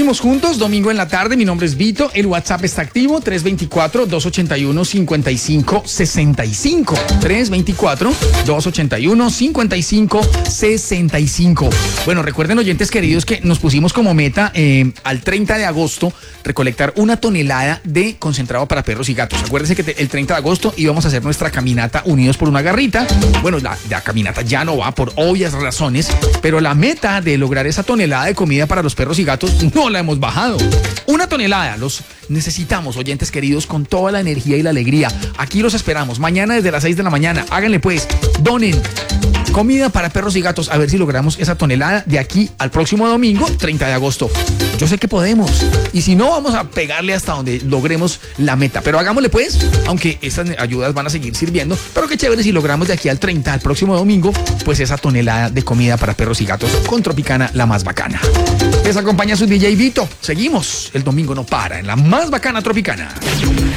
Seguimos juntos, domingo en la tarde. Mi nombre es Vito. El WhatsApp está activo, 324-281-5565. 324-281-5565. Bueno, recuerden, oyentes queridos, que nos pusimos como meta al 30 de agosto recolectar 1 tonelada de concentrado para perros y gatos. Acuérdense que el 30 de agosto íbamos a hacer nuestra caminata unidos por una garrita. Bueno, la caminata ya no va por obvias razones, pero la meta de lograr esa tonelada de comida para los perros y gatos no la hemos bajado. 1 tonelada, los necesitamos, oyentes queridos, con toda la energía y la alegría. Aquí los esperamos, mañana desde las 6 de la mañana. Háganle pues, donen comida para perros y gatos, a ver si logramos esa tonelada de aquí al próximo domingo, 30 de agosto. Yo sé que podemos, y si no, vamos a pegarle hasta donde logremos la meta, pero hagámosle pues, aunque estas ayudas van a seguir sirviendo, pero qué chévere si logramos de aquí al 30, al próximo domingo, pues esa tonelada de comida para perros y gatos con Tropicana, la más bacana. Les acompaña su DJ Vito. Seguimos, el domingo no para en la más bacana Tropicana.